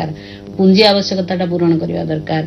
दरकार पुंजी आवश्यकता पूरण करने दरकार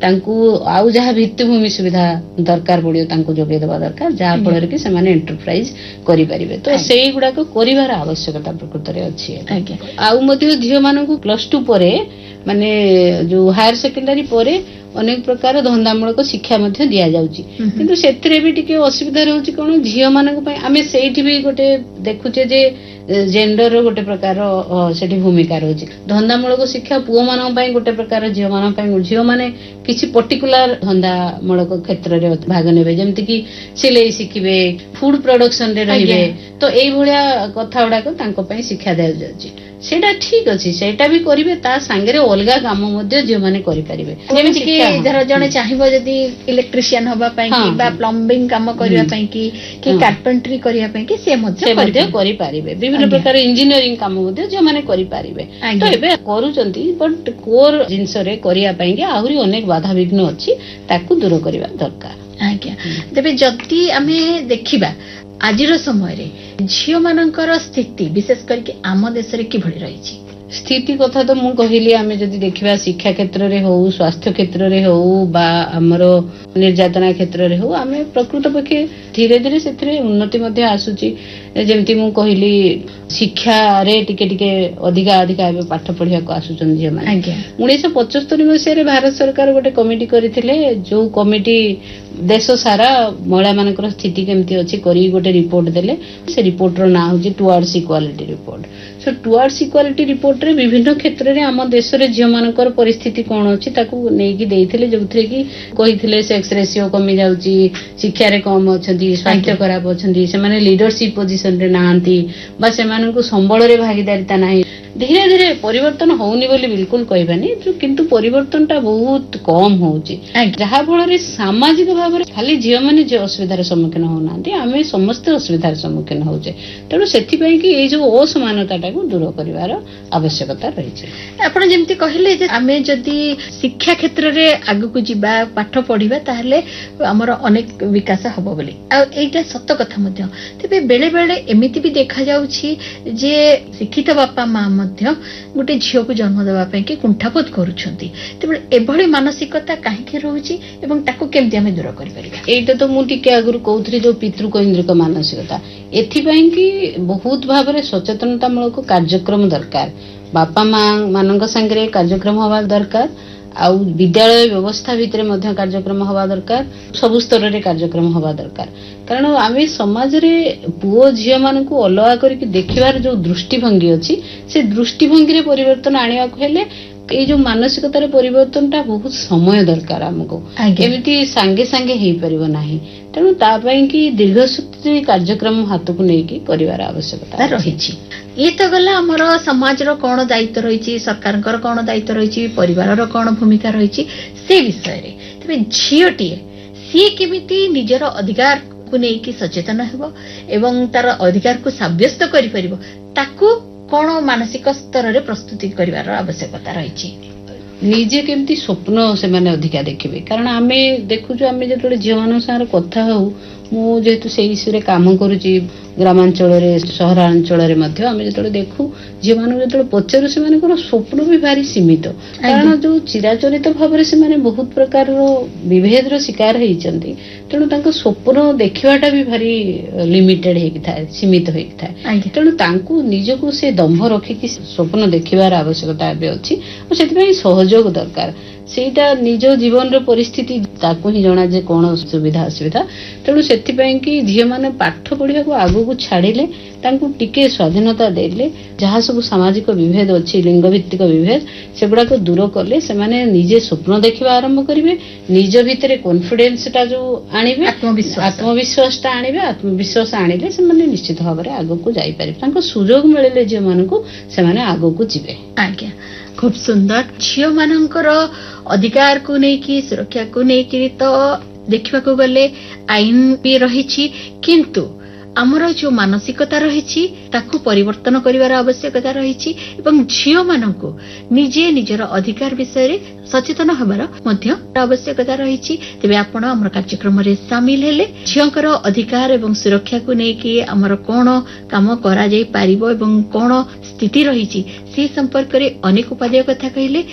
आउ जहाँ भित्तिभूमि सुविधा दरकार पड़ो जोगे देवा दरकार जहाँ फल कि एंटरप्राइज करें तो से गुड़ाक कर आवश्यकता प्रकृत में अच्छी आउ झील मान +2 पर माने जो हायर सेकेंडरी पर अनेक प्रकार धंदामूलक शिक्षा दि जाउची किंतु सेथिरे भी टिके असुविधा रहउची कोन झियो मानक पय आमे सेठी भी गोटे देखुचे जे जेंडर रो गोटे प्रकार सेठी भूमिका रहउची धंदामूलक शिक्षा पुओ मानक पय गोटे प्रकार झियो मानक पय झियो माने किछि पर्टिकुलर धंदामूलक क्षेत्र रे भाग नेबे जेमति कि सिलाई शिखिबे फूड प्रोडक्शन रे रहिबे तो एई भलिया कथा उडा को तांको पय शिक्षा दे जाउची सेटा ठीक अछि सेटा भी करिवे ता संगे अलगा काम मध्ये जे माने करि परिबे जेमति कि धर जणे चाहिबो जदी इलेक्ट्रिशियन होबा पय कि बा प्लम्बिंग काम करिया पय कि कारपेंटरी करिया पय कि से मध्ये करि परिबे विभिन्न प्रकार इंजीनियरिंग काम मध्ये जे माने करि परिबे तो एबे करूचंती बट कोर जिंस रे करिया पय कि आहुरी अनेक बाधा विघ्न अछि ताकू दूर करिवा दरकार आज्ञा तबे जति आमे देखिबा आजिर समय रे झियो मानकर स्थिति विशेष करके आम देश रे कि भली रही स्थिति कथा तो मु कहिली आमे जदि देखिबा शिक्षा क्षेत्र रे हो स्वास्थ्य क्षेत्र रे हो बा हमरो निर्यातना क्षेत्र रे हो आमे प्रकृत पक्षे धीरे धीरे सेथरे उन्नति मध्ये आसुची जेमति मु कहिली शिक्षा रे टिके टिके अधिका अधिका पाठ पढ़िया को आसुचन जे माने 1975 मसिया रे भारत सरकार गोटे कमिटी करथिले जो कमिटी देश सारा महिला मानकर स्थिति केमती अछि करी गोटे रिपोर्ट देले से रिपोर्ट रो ना होची टुवर्ड्स इक्वालिटी रिपोर्ट सो टुवर्ड्स इक्वालिटी रिपोर्ट रे विभिन्न क्षेत्र रे हम देश रे झियो मानकर परिस्थिति कोन अछि ताकू नेकी देइथिले जोथरे कि कहिथिले सेक्स रेशियो कमी जाउची शिक्षा रे कम अछंती स्वास्थ्य खराब अछंती से माने लीडरशिप पोजीशन रे नाहंती बा से मानकु संबळ रे भागीदारिता नाही धीरे धीरे परिवर्तन होउनी बोली बिल्कुल कहबानी किंतु परिवर्तन टा बहुत कम होउची जहा फल रे सामाजिक भाव रे खाली झियो माने जे असुविधार सम्मुखीन होनांती आमे समस्त असुविधार सम्मुखीन होउचे तेणु सेथि पई कि ए जो असमानता टा को दूर करिवार आवश्यकता रही छे आपण जेमति कहिले जे आमे जदी शिक्षा क्षेत्र रे आगु को जिबा पाठ पढिबा ताहले हमर अनेक विकास हबो बोली आ एटा सत्य कथा मध्य तबे बेले बेले एमिति भी देखा जाउछि जे शिक्षित बापा मा गोटे झील को जन्म देवा कि कुंठाबोध करुछंती तेबे एभली मानसिकता काहे रहउची एवं ताको केमति हमें दूर करि परिबा एटा तो मु टिके आगुर कहउथि जो पितृकेंद्रिक मानसिकता एथि पई कि बहुत भाबरे सचेतनता मूलक कार्यक्रम दरकार बापा मां मानक संगे कार्यक्रम हवा दरकार आउ विद्यालय व्यवस्था भितरे मध्य कार्यक्रम हवा दरकार सब स्तर रे कार्यक्रम हवा दरकार कारण आमे समाज रे पुओ झियो मानकु अलगा करके देखिबार जो दृष्टिभंगी अछि से दृष्टिभंगी रे परिवर्तन आनिया को हेले ए जो मानसिकता रे परिवर्तन टा बहुत समय दरकार हमको एमिति संगे संगे हेई परिबो नाही तेणु ता पई कि दीर्घसूत्री कार्यक्रम हाथ को नेकी करिवार आवश्यकता रहिछि ये तो गला हमर समाज रो कोन दायित्व रहिछि सरकार कर कोन दायित्व रहिछि परिवार रो कोन भूमिका रहिछि से विषय रे तबे झियोटी सी केमिति निजर अधिकार को नेकी सचेतन हेबो एवं तार अधिकार को साब्यस्त करि परिबो ताकू कोन मानसिक स्तर रे प्रस्तुति करिवार आवश्यकता रहिछि निजे केमती स्वप्न से माने अधिका देखिबे कारण आमे देखु जो आमे जतले जीवन सार कथा हो मु जेतु से इशू काम करूची ग्रामांचल रे सहरांचल रे मध्य आमे जतले देखु जीवन जतले पचरु से माने कोन स्वप्न भी भारी सीमित कारण जो चिराचरित भाव रे से माने बहुत प्रकार रो विभेद रो शिकार हेई चंती तेणु तांको स्वप्न देखिवाटा भी भारी लिमिटेड हेकी थाए सीमित हेकी थाए तेणु तांको निजको से दंभ रखी कि स्वप्न देखिबार आवश्यकता बे अछि और सेति पई सहयोग दरकार सेटा निज जीवन रो परिस्थिति ताकू ही जणा जे कोन सुविधा असुविधा तेणु सेति पई कि झियो माने पाठ पढिया को आगु को छाडिले तांको टिके स्वाधीनता देले जहा सब सामाजिक विभेद अछि लिंग भित्तिक विभेद सेगुडा को दूर करले से माने निजे स्वप्न देखिबा आरंभ करिवे निज भितरे कॉन्फिडेंस टा जो आनिबे आत्मविश्वास टा आनिबे आत्मविश्वास आनिले से माने निश्चित भाव रे आगु को जाई पारे तांको सुजोग मिलले जे मानको से माने आगु को जिवे आज्ञा खूब सुंदर झियो मानकर अधिकार को नेकी सुरक्षा को नेकी तो देखिबा को गले आईन भी रहिछि किंतु आमर जो मानसिकता रहिछि ताकू परिवर्तन करिवार आवश्यकता रहिछि एवं झियो माननको निजे निजर अधिकार विषय रे सचेतन होबार मध्य आवश्यकता रहिछि तबे आपण हमर कार्यक्रम रे शामिल हेले झियोकर अधिकार एवं सुरक्षा को नेकी हमर कोन काम करा जाई पारिबो एवं कोन स्थिति रहिछि से संपर्क रे अनेक उपादेय कथा कहिले